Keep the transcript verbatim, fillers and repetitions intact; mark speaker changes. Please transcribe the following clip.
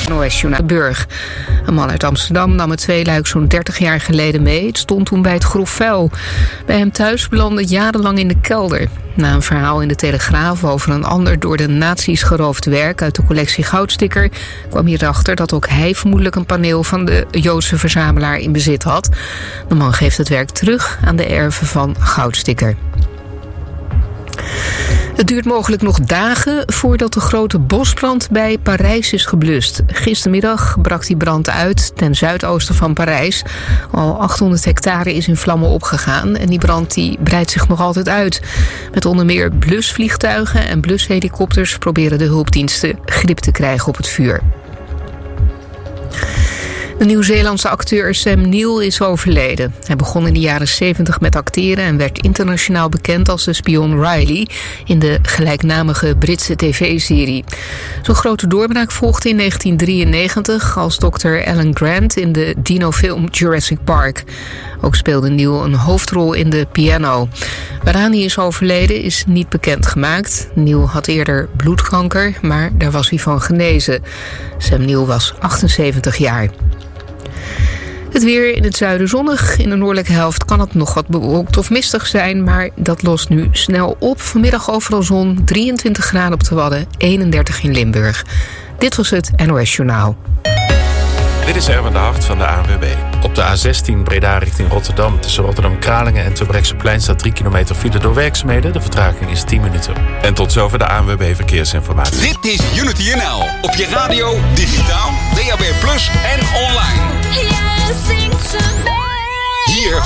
Speaker 1: N O S-journaal Burg. Een man uit Amsterdam nam het tweeluik zo'n dertig jaar geleden mee. Het stond toen bij het grof vuil. Bij hem thuis belandde het jarenlang in de kelder. Na een verhaal in de Telegraaf over een ander door de nazi's geroofd werk uit de collectie Goudsticker kwam hij erachter dat ook hij vermoedelijk een paneel van de Joodse verzamelaar in bezit had. De man geeft het werk terug aan de erven van Goudsticker. Het duurt mogelijk nog dagen voordat de grote bosbrand bij Parijs is geblust. Gistermiddag brak die brand uit ten zuidoosten van Parijs. Al achthonderd hectare is in vlammen opgegaan en die brand die breidt zich nog altijd uit. Met onder meer blusvliegtuigen en blushelikopters proberen de hulpdiensten grip te krijgen op het vuur. De Nieuw-Zeelandse acteur Sam Neill is overleden. Hij begon in de jaren zeventig met acteren en werd internationaal bekend als de spion Riley in de gelijknamige Britse tv-serie. Zo'n grote doorbraak volgde in negentien drieënnegentig als dokter Alan Grant in de dinofilm Jurassic Park. Ook speelde Neill een hoofdrol in de Piano. Waaraan hij is overleden is niet bekendgemaakt. Neill had eerder bloedkanker, maar daar was hij van genezen. Sam Neill was achtenzeventig jaar. Het weer in het zuiden zonnig. In de noordelijke helft kan het nog wat bewolkt of mistig zijn, maar dat lost nu snel op. Vanmiddag overal zon, drieëntwintig graden op de Wadden, eenendertig in Limburg. Dit was het N O S Journaal.
Speaker 2: Dit is Erwin de Hart van de A N W B. Op de A zestien Breda richting Rotterdam tussen Rotterdam-Kralingen en Terbrechtseplein staat drie kilometer file door werkzaamheden. De vertraging is tien minuten. En tot zover de A N W B Verkeersinformatie.
Speaker 3: Dit is Unity N L. Op je radio, digitaal, D A B plus en online. Hier